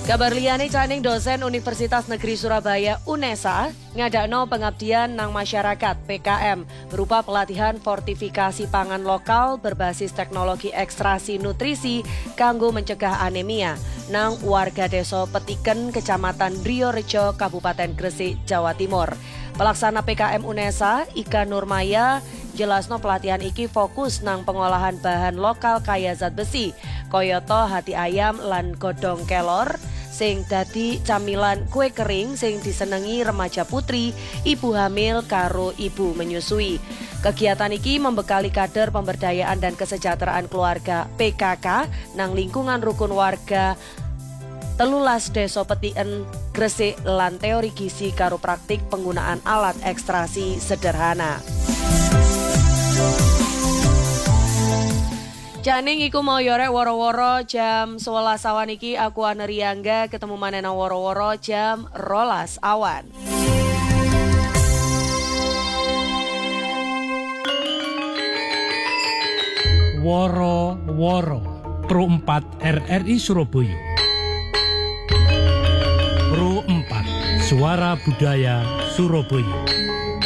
Kabar liyane caning dosen Universitas Negeri Surabaya UNESA ngadakno pengabdian nang masyarakat PKM berupa pelatihan fortifikasi pangan lokal berbasis teknologi ekstraksi nutrisi kanggo mencegah anemia nang warga desa Petiken Kecamatan Driorejo Kabupaten Gresik Jawa Timur. Pelaksana PKM UNESA Ika Nurmaya jelasno pelatihan iki fokus nang pengolahan bahan lokal kaya zat besi koyoto hati ayam lan godhong kelor sing dadi camilan kue kering sing disenengi remaja putri, ibu hamil karo ibu menyusui. Kegiatan iki membekali kader pemberdayaan dan kesejahteraan keluarga PKK nang lingkungan rukun warga 13 Desa Petiken Gresik lan teori gizi karo praktik penggunaan alat ekstraksi sederhana. Janing iku mau yorek woro-woro jam 11 awan iki aku Aneriangga ketemu manena woro-woro jam 12 awan. Woro-woro Pro 4 RRI Surabaya. Pro 4 Suara Budaya Surabaya.